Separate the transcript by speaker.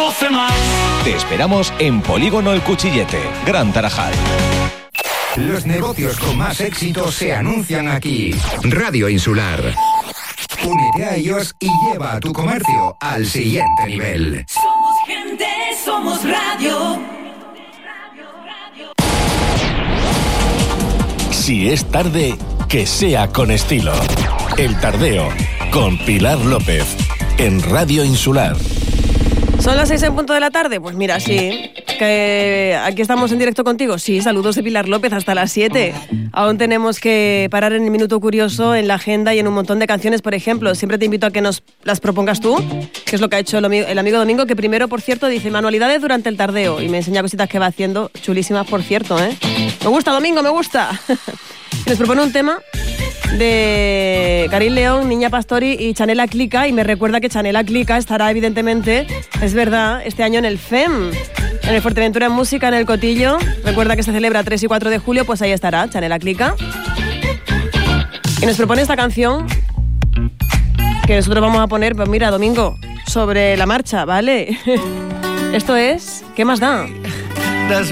Speaker 1: 12 más.
Speaker 2: Te esperamos en Polígono El Cuchillete, Gran Tarajal.
Speaker 3: Los negocios con más éxito se anuncian aquí. Radio Insular. Únete a ellos y lleva a tu comercio al siguiente nivel.
Speaker 4: Somos gente, somos radio.
Speaker 5: Si es tarde, que sea con estilo. El Tardeo, con Pilar López, en Radio Insular.
Speaker 6: ¿Son las 6 en punto de la tarde? Pues mira, sí. Que aquí estamos en directo contigo. Sí, saludos de Pilar López hasta las 7. Aún tenemos que parar en el Minuto Curioso, en la agenda y en un montón de canciones, por ejemplo. Siempre te invito a que nos las propongas tú, que es lo que ha hecho el amigo Domingo, que primero, por cierto, dice manualidades durante el tardeo y me enseña cositas que va haciendo, chulísimas, por cierto, ¿eh? Me gusta, Domingo, me gusta. Nos propone un tema de Karim León, Niña Pastori y Chanela Clica, y me recuerda que Chanela Clica estará evidentemente, es verdad, este año en el FEM, en el Fuerteventura en Música, en el Cotillo. Recuerda que se celebra 3 y 4 de julio, pues ahí estará Chanela Clica. Y nos propone esta canción que nosotros vamos a poner, pues mira, Domingo, sobre la marcha, ¿vale? Esto es ¿Qué más da?